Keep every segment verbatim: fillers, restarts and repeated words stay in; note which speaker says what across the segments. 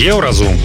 Speaker 1: Еўразум.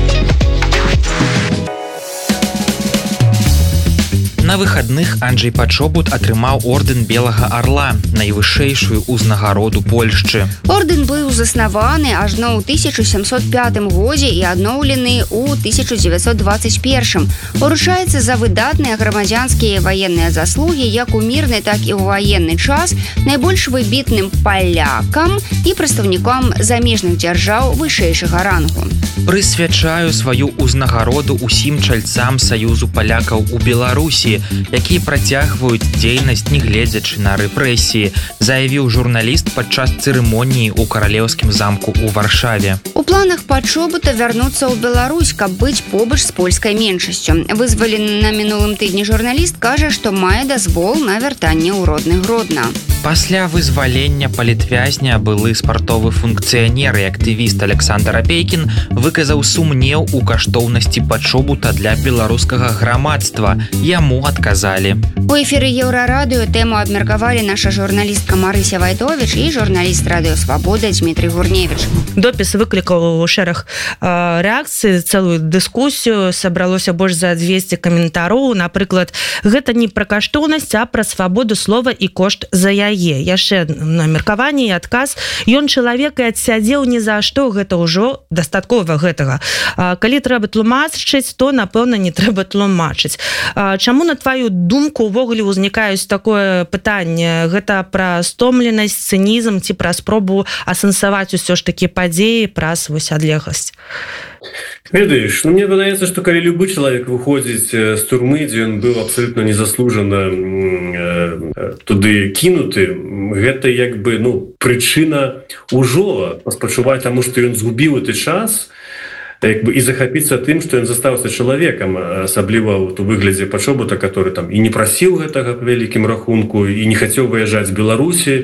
Speaker 1: На выхадных Анджэй Пачобут атрымаў ордэн Белага Арла, найвышэйшую ўзнагароду Польшчы.
Speaker 2: Ордэн быў заснаваны ажно ў тысяча сямсот пятым годзе і адноўлены ў тысяча дзевяцьсот дваццаць першым. Уручаецца за выдатныя грамадзянскія і ваенныя заслугі як у мірны, так і ў ваенны час найбольш выбітным палякам і прадстаўнікам замежных дзяржаў вышэйшага рангу.
Speaker 1: Прысвячаю сваю ўзнагароду ўсім чальцам Саюзу палякаў у Беларусі, якія працягваюць дзейнасць, нягледзячы на рэпрэсіі, заявіў журналіст падчас цырымоніі ў каралеўскім замку ў Варшаве.
Speaker 2: У планах Пачобута вярнуцца ў Беларусь, каб быць побач з польскай меншасцю. Вызвалены на мінулым тыдні журналіст кажа, што мае дазвол на вяртанне ў родны Гродна.
Speaker 1: Пасля вызвалення палітвязня былы спартовы функцыянер і актывіст Александр Апейкін выказаў сумнеў у каштоўнасці Пачобута для беларускага грамадства. Яму адказалі.
Speaker 2: У эфіры Еўрарадыё тэму абмеркавалі наша журналістка Марыся Вайтовіч і журналіст Радыё Свабода Дмітрый Гурневіч.
Speaker 3: Допіс выклікаў шэраг э, рэакцый, цэлую дыскусію, сабралося больш за дзвесце каментароў. Напрыклад, гэта не пра каштоўнасць, а пра свабоду слова і кошт за яе. Яшчэ на меркаванне і адказ. Ён чалавек і адсядзеў ні за што, гэта ўжо дастаткова гэтага. А, калі трэба тлумачыць, то, напэўна, не трэба тлумачыць. А, чаму, на тваю думку, увогуле ўзнікаюць такое пытанне? Гэта пра стомленасць, цынізм ці пра спробу асэнсаваць усё ж такі падзеі праз вось адлегласць?
Speaker 4: Ведаеш, ну, мне падаецца, што калі любы чалавек выходзіць з турмы, дзе ён быў абсалютна незаслужана э, туды кінуты, гэта як бы, ну, прычына ўжо паспачуваць таму, што ён згубіў гэты час, як бы, і захапіцца тым, што ён застаўся чалавекам, асабліва ў выглядзе Пачобута, который там і не прасіў гэтага па вялікім рахунку, і не хацеў выязджаць з Беларусі.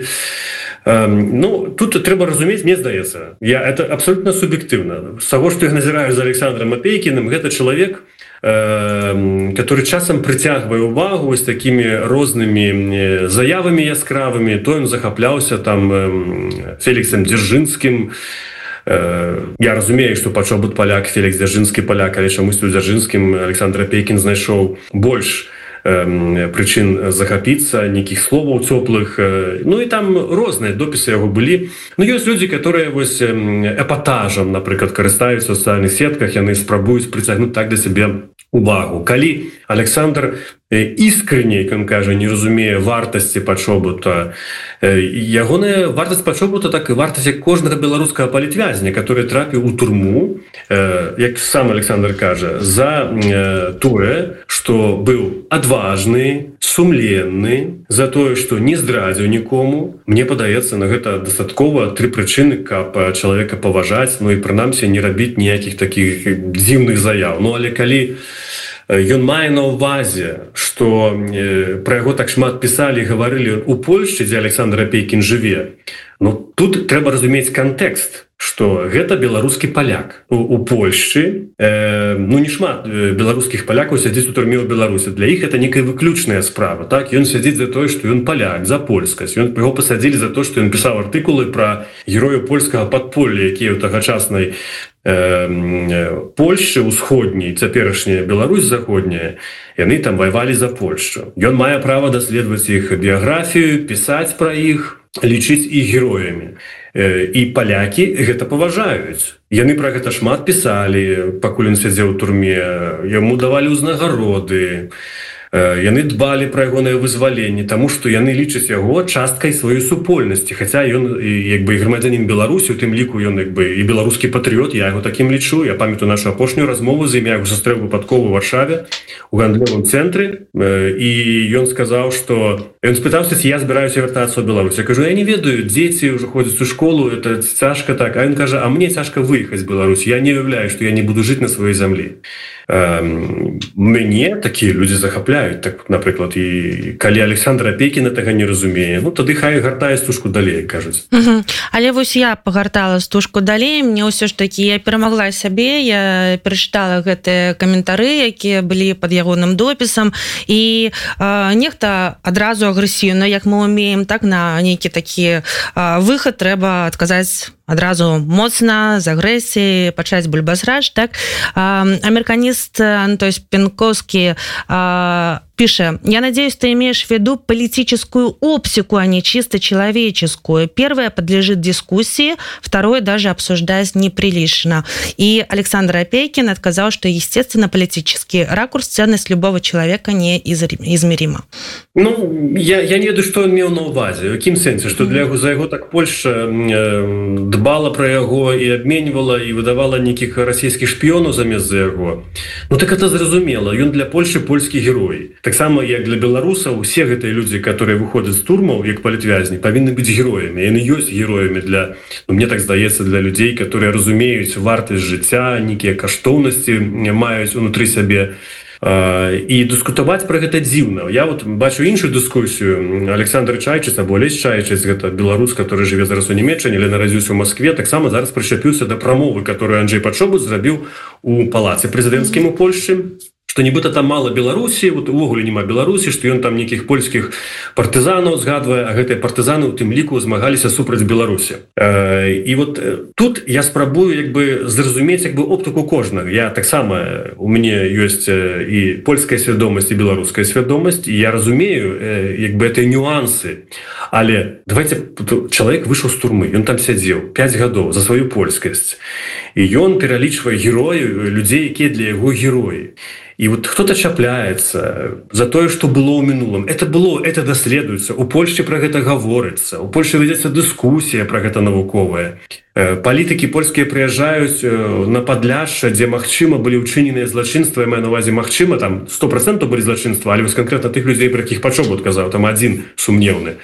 Speaker 4: Ну, тут трэба разумець, мне здаецца, я, это абсолютно субъективно. З таго, што я назіраю за Александром Апейкіным, гэта чалавек, э, который часам прыцягвае ўвагу з такімі рознымі заявамі яскравымі. То ён захапляўся там э, Феліксам Дзяржынскім. Э, я разумею, што Пачобут паляк, Фелікс Дзяржынскі паляк, але чамусь у Дзяржынскім Александр Апейкін знайшоў больш прычын захапіцца, нейкіх словаў цёплых. Ну і там розныя допісы яго былі. Ну ёсць людзі, которые вось эпатажам, напрыклад, карыстаюцца ў сацыяльных сетках, яны спрабуюць прыцягнуць так да сябе увагу. Калі Александр іскренне, як ён кажа, не разумее вартасці Пачобута, ягоная вартасць Пачобута, так і вартасць як кожнага беларускага палітвязня, который трапіў у турму, як сам Александр кажа, за тое, што быў адважны, сумленны, за тое, што не здрадзіў нікому. Мне падаецца, на гэта дастаткова тры прычыны, каб чалавека паважаць, ну і прынамсі не рабіць ніякіх такіх дзіўных заяў. Ну але калі ён мае на ўвазе, што пра яго так шмат пісалі і гаварылі у Польшчы, дзе Александр Апейкін жыве, ну тут трэба разумець кантэкст, што гэта беларускі паляк. У, у Польшчы э, ну не шмат беларускіх палякаў сядзіць у турме ў Беларусі. Для іх это некая выключная справа. Так, ён сядзіць за тое, што ён паляк, за польскасць. Ён яго пасадзілі за то, што ён пісаў артыкулы пра герояў польскага падполля, якія ў тагачаснай Польшчы ўсходняй, цяперашняя Беларусь заходняя, яны там ваявалі за Польшчу. Ён мае права даследаваць іх біяграфію, пісаць пра іх, лічыць іх героямі. І палякі гэта паважаюць. Яны пра гэта шмат пісалі, пакуль ён сядзеў у турме, яму давалі ўзнагароды. Яны дбалі пра ягонае вызваленне, таму што яны лічаць яго часткай сваёй супольнасці. Хаця ён як бы і грамадзянін Беларусі, у тым ліку ён як бы і беларускі патрыёт, я яго такім лічу. Я памятаю нашу апошнюю размову з ім, я яго сустрэў выпадкова ў Варшаве у гандлёвым цэнтры, і ён сказаў, што ён спытаўся, ці я збіраюся вяртацца ў Беларусь. Я кажу, я не ведаю, дзеці ўжо ходзяць у школу, это цяжка так. А ён кажа, а мне цяжка выехаць з Беларусі. Я не уяўляю, што я не буду жыць на сваёй зямлі. Мяне такія людзі захапляюць, так, напрыклад, і калі Александр Апейкін гэтага не разумее, ну тады хай гартае стужку далей, кажуць.
Speaker 3: Угу. Але вось я пагартала стужку далей, мне ўсё ж такі я перамагла сябе, я перачытала гэтыя каментары, якія былі пад ягоным допісам, і э, нехта адразу агрэсіўна, як мы умеем, так на нейкі такі э, выхад трэба адказаць адразу моцна з агрэсіі пачаць бульбазраж, так? Американист Антон Пенковский пишет: «Я надеюсь, ты имеешь в виду политическую оптику, а не чисто человеческую. Первое подлежит дискуссии, второе даже обсуждать неприлично». И Александр Опейкин отказал, что, естественно, политический ракурс, ценность любого человека неизмерима.
Speaker 4: Ну, я, я не ведаю, что он имел на увазе. В каким сенсе? Что для его, за его так Польша э, дбала про его и обменивала, и выдавала неких российских шпионов замест за его. Ну, так это зразумело. Он для Польши польский герой. Так само, як для беларусаў, усе гэтыя людзі, которые выходзяць з турмаў як палітвязні, павінны быць героямі. Яны ёсць героямі для, ну, мне так здаецца, для людзей, которые разумеюць вартасць жыцця, нейкія каштоўнасці маюць унутры сябе. І дыскутаваць пра гэта дзіўна. Я вот бачу іншую дыскусію. Александр Чайчыц, або Олесь Чайчыц, гэта беларус, который жыве зараз у Нямецчыне, але нарадзіўся ў Маскве, таксама зараз прычапіўся да прамовы, которую Анджэй Пачобут зрабіў у палацы прэзідэнцкім у Польшчы, што нібыта там мала Беларусі, вот увогуле няма Беларусі, што ён там нейкіх польскіх партызанаў згадвае, а гэтыя партызаны ў тым ліку змагаліся супраць Беларусі. Э, і вот тут я спрабую як бы зразумець як бы оптыку кожнага. Я таксама, у мяне ёсць і польская свядомасць, і беларуская свядомасць, і я разумею э, як бы гэтыя нюансы. Але давайте, чалавек выйшаў з турмы, ён там сядзеў пяць гадоў за сваю польскасць. І ён пералічвае герояў, людзей, якія для яго героі. И вот кто-то чапляется за то, что было в минулом. Это было, это доследуется. У Польши про это говорится. У Польши ведется дискуссия про это науковая. Политики польские приезжают на Подляшше, где магчыма были учиненные злочинства, я маю на увазе магчыма, там сто процентов были злочинства, але конкретно тех людей, про яких Пачобут казав, там один сумневный.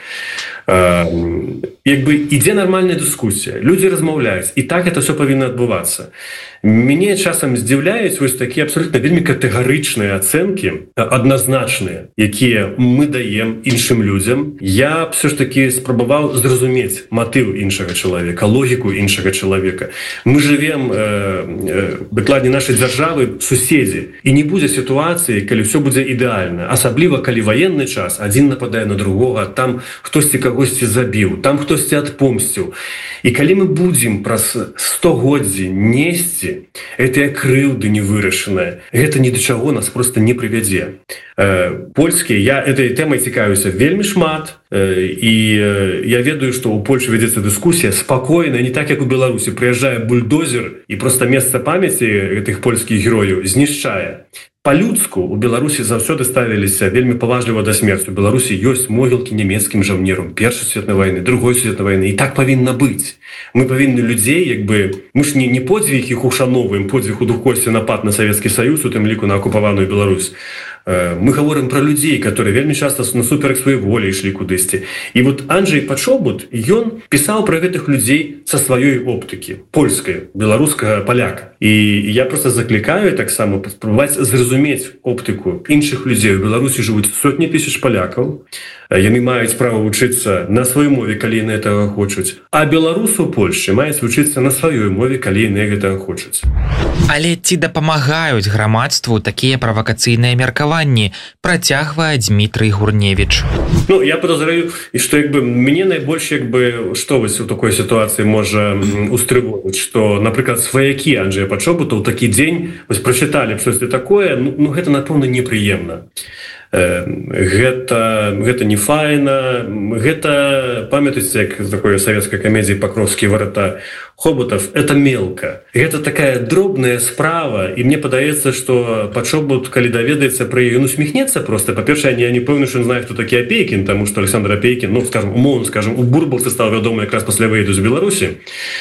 Speaker 4: Як бы ідзе нормальная дыскусія, людзі размаўляюць, і так это все павінна адбывацца. Мяне часам здзіўляюць вось такія абсолютна вельмі катэгарычныя ацэнкі, адназначныя, якія мы даем іншым людзям. Я все ж таки спрабаваў зразумець матыў іншага чалавека, логіку іншага чалавека. Мы жывем, дакладней, нашай дзяржавы суседзі, і не будзе сітуацыі, калі все будзе ідэальна, асабліва калі ваенны час, адзін нападае на другога, там хтосьці кагосьці забіў, там хтосьці адпомсціў. І калі мы будзем праз стагоддзі несці гэтыя крыўды невырашаныя, гэта ні да чаго нас просто не прывядзе. Польскія, я этой тэмай цікавіўся вельмі шмат, і я ведаю, што ў Польшы вядзецца дыскусія спакойна, не так як у Беларусі, прыязджае бульдозер і проста месца памяці гэтых польскіх герояў знішчае. Па-людску у Беларусі заўсёды ставіліся вельмі паважліва да смерці. У Беларусі ёсць могілкі нямецкім жаўнерам Першай сусветнай вайны, Другой сусветнай вайны, і так павінна быць. Мы павінны людзей, як бы, мы ж не, не подзвіг іх ушановуем, подзвіг у духовці напад на Савецкі Саюз, у тым ліку на акупаваную Беларусь. Мы говорим про людей, которые вельмі часто насуперак сваёй волі ішлі кудысьці. І вот Анджэй Пачобут, ён пісаў про гэтых людзей са сваёй оптыкі, польскай, беларускага паляка. І я просто заклікаю таксама паспрабаваць зразумець оптыку іншых людзей. У Беларусі жывуць сотні тысяч палякаў. Яны маюць права вучыцца на сваёй мове, калі яны гэтага хочуць. А беларусы ў Польшчы маюць вучыцца на сваёй мове, калі яны гэтага хочуць.
Speaker 1: Але ці дапамагаюць грамадству такія правакацыйныя меркаванні, працягвае Дмітрый Гурневіч.
Speaker 4: Ну, я подозраю, што як бы мне найбольш як бы што вось у такой сітуацыі можа устрывожыць, што, напрыклад, сваякі Анджэя Пачобута ў такі дзень вось прачыталі б штосьці такое, ну, ну гэта напэўна непрыемна. Гэта, гэта не файна, гэта, памятаеце, як з такой савецкай камедіі Пакровскі варата Хоботов, это мелка. Гэта такая дробная справа, і мне падаецца, што Пачобут, калі даведаецца пра яе, ён усміхнецца просто. Па-першае, я не пэўны, што ён знае, хто такі Апейкін, таму што Александр Апейкін, ну, скажем, умоўна, скажем, у Бурбалцы стаў вядомы якраз пасля выезду з Беларусі.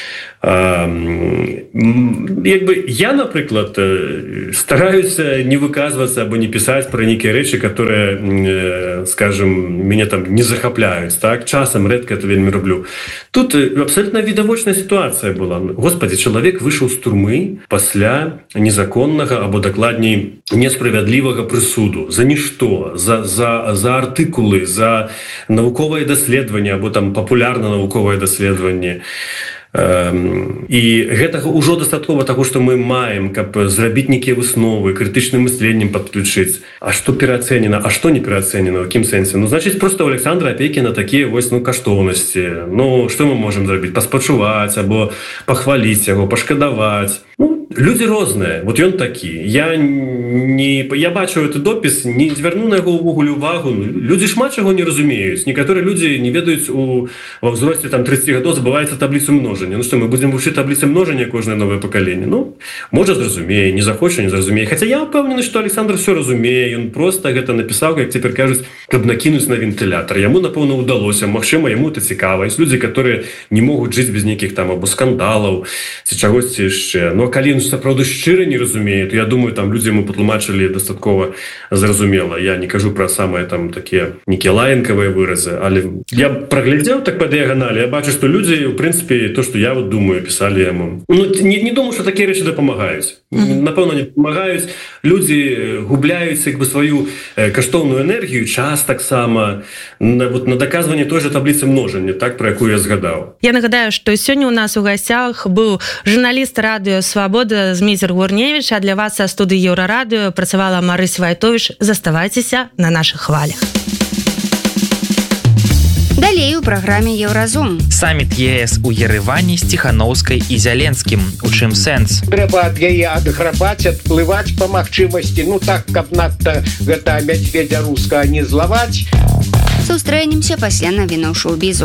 Speaker 4: Як бы я, напрыклад, стараюся не выказвацца або не пісаць пра нейкія рэчы, которые, скажем, мяне там не захапляюць, так? Часам рэдка это вельмі роблю. Тут абсолютно відавочная сітуацыя была. Господи, чалавек выйшаў з турмы пасля незаконнага або дакладней несправядлівага прысуду. За нішто, за, за, за артыкулы, за навуковае даследаванне або там папулярна навуковае даследаванне. і гэтага ўжо дастаткова таго, што мы маем, каб зрабіць нейкія высновы, крытычным мысленнем падключыць. А што пераацэнена, а што не пераацэнена, у якім сэнсе? Ну, значыць, проста у Александра Апейкіна такія вось, ну, каштоўнасці. Ну, што мы можам зрабіць? Паспачуваць, або пахваліць яго, пашкадаваць. Ну, люди розныя. Вот ён такі. Я не... Я бачу гэты допіс, не звярну на яго ўвогуле увагу. Людзі шмат чаго не разумеюць. Некаторыя людзі не ведаюць у ва ўзросце там тридцать гадоў забываецца табліцу множання. Ну што, мы будзем вучыць табліцы множання кожнае новае пакаленне? Ну, можа зразумее, не захоча, не зразумее. Хаця я ўпэўнены, што Александр все разумее. Ён проста гэта напісаў, як цяпер кажуць, каб накінуць на вентылятор. Яму, напэўна, удалося. Магчыма, яму это цікава. Ёсць людзі, которые не могуць жыць без нейкіх там або скандалаў ці чагосьці яшчэ. Ну, а калі ён сапраўды шчыра не разумее, то я думаю, там людзі яму патлумачылі дастаткова зразумела. Я не кажу пра самыя там такія нейкія лаянкавыя выразы, але я праглядзеў так па дыяганалі, я бачу, што людзі, у прынцыпе, то, што я вот думаю, пісалі яму. Ну, не, не думаю, што такія рэчы дапамагаюць. Mm-hmm. Напэўна, не дапамагаюць. Людзі губляюць як бы сваю э, каштоўную энергію, час таксама на, вот, на даказванне той жа табліцы множання, так, пра якую я згадаў.
Speaker 3: Я нагадаю, што сёння у нас у гасцях быў журналіст радыё «Свабода» Зміцер Гурневіч, а для вас са студыі Еўрарадыё працавала Марыся Вайтовіч. Заставайцеся на нашых хвалях.
Speaker 2: Далей у праграме Еўразум.
Speaker 1: Саміт ЕС у Ереване з Ціханаўскай і Зяленскім. У чым сэнс?
Speaker 5: Трэба ад яе адграбаць, адплываць па магчымасці. Ну так, каб надта гэта мядзведзя руска не злаваць.
Speaker 2: Сустрэнемся пасля навінаў шоу-бізу.